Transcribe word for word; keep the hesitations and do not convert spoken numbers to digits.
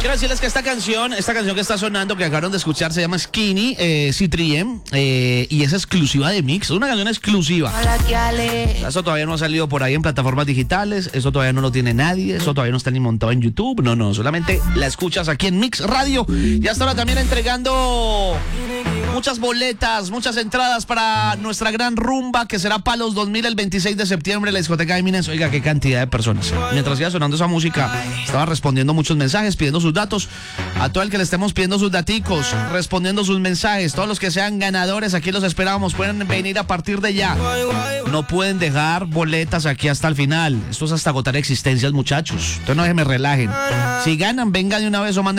Quiero decirles que esta canción, esta canción que está sonando, que acabaron de escuchar, se llama Skinny, eh, Citrien, eh, y es exclusiva de Mix. Es una canción exclusiva. Eso todavía no ha salido por ahí en plataformas digitales, eso todavía no lo tiene nadie, eso todavía no está ni montado en YouTube. No, no, solamente la escuchas aquí en Mix Radio. Y hasta ahora también entregando muchas boletas, muchas entradas para nuestra gran rumba que será Palos dos mil el veintiséis de septiembre en la discoteca de Eminence. Oiga, qué cantidad de personas. Mientras iba sonando esa música, estaba respondiendo muchos mensajes, pidiendo sus datos. A todo el que le estemos pidiendo sus daticos, respondiendo sus mensajes, todos los que sean ganadores, aquí los esperamos. Pueden venir a partir de ya. No pueden dejar boletas aquí hasta el final. Esto es hasta agotar existencias, muchachos. Entonces no se me relajen. Si ganan, venga de una vez o manden